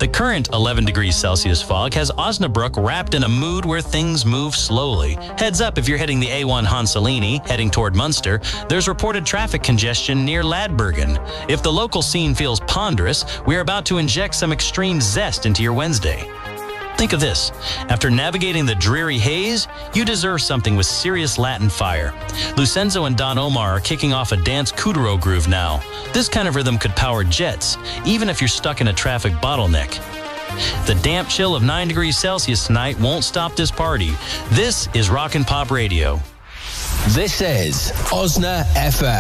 The current 11 degrees Celsius fog has Osnabrück wrapped in a mood where things move slowly. Heads up if you're heading the A1 Hansalini, heading toward Munster, there's reported traffic congestion near Ladbergen. If the local scene feels ponderous, we are about to inject some extreme zest into your Wednesday. Think of this. After navigating the dreary haze, you deserve something with serious Latin fire. Lucenzo and Don Omar are kicking off a dance kuduro groove now. This kind of rhythm could power jets, even if you're stuck in a traffic bottleneck. The damp chill of 9 degrees Celsius tonight won't stop this party. This is Rock and Pop Radio. This is Osna FM.